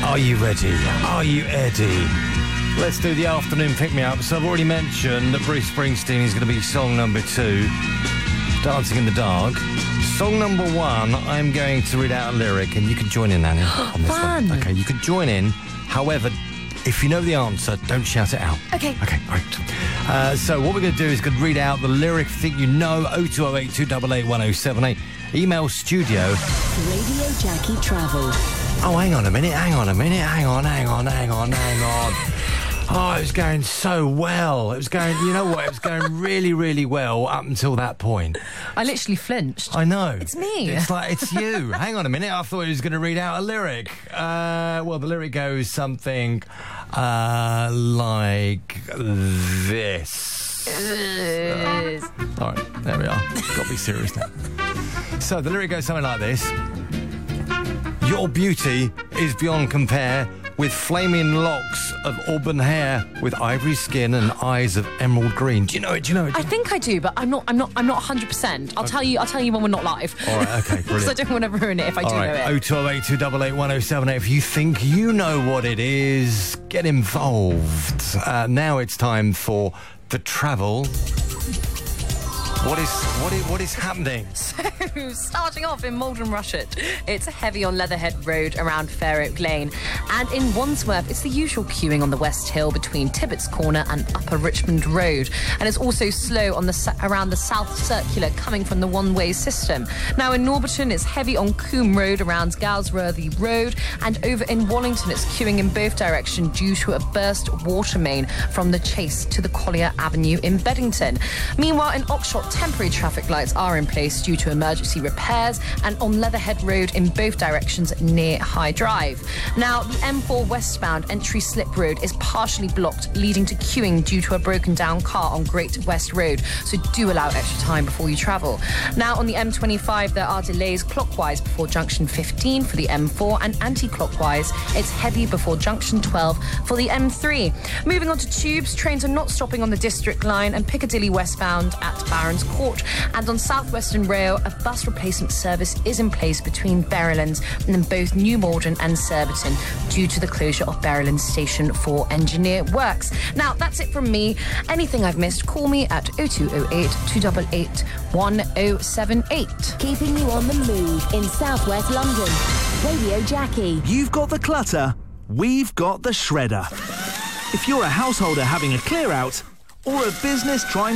Are you ready? Are you Eddie? Let's do the afternoon pick-me-up. So I've already mentioned that Bruce Springsteen is going to be song number 2, Dancing in the Dark. Song number 1, I'm going to read out a lyric, and you can join in, Annie, on this Fun. one. Okay, you can join in. However, if you know the answer, don't shout it out. Okay. Okay, right. So what we're going to do is going to read out the lyric. Think you know, 0208 288 1078. Email studio. Radio Jackie Travel. Oh, hang on a minute. Hang on. Oh, it was going so well. It was going, you know what? It was going really, really well up until that point. I literally flinched. I know. It's me. It's like, it's you. Hang on a minute. I thought he was going to read out a lyric. Well, the lyric goes something like this. All right, there we are. Got to be serious now. So the lyric goes something like this. Your beauty is beyond compare, with flaming locks of auburn hair, with ivory skin and eyes of emerald green. Do you know it? I think I do, but I'm not 100%. I'll tell you when we're not live. All right, okay, brilliant. Because I don't want to ruin it if I do know it. 0208 288 1078. If you think you know what it is, get involved. Now it's time for the travel. What is happening? So, starting off in Malden Rushett, it's heavy on Leatherhead Road around Fair Oak Lane. And in Wandsworth, it's the usual queuing on the West Hill between Tibbetts Corner and Upper Richmond Road. And it's also slow on around the South Circular coming from the one-way system. Now in Norbiton, it's heavy on Coombe Road around Galsworthy Road. And over in Wallington, it's queuing in both directions due to a burst water main from the Chase to the Collier Avenue in Beddington. Meanwhile, in Oxshott, temporary traffic lights are in place due to emergency repairs, and on Leatherhead Road in both directions near High Drive. Now, the M4 westbound entry slip road is partially blocked, leading to queuing due to a broken down car on Great West Road, so do allow extra time before you travel. Now, on the M25, there are delays clockwise before junction 15 for the M4, and anti-clockwise, it's heavy before junction 12 for the M3. Moving on to tubes, trains are not stopping on the District Line and Piccadilly westbound at Barons Court. And on South Western Rail, a bus replacement service is in place between Berrylands and then both New Malden and Surbiton due to the closure of Berrylands Station for engineer works. Now, that's it from me. Anything I've missed, call me at 0208 288 1078. Keeping you on the move in Southwest London. Radio Jackie. You've got the clutter, we've got the shredder. If you're a householder having a clear out or a business trying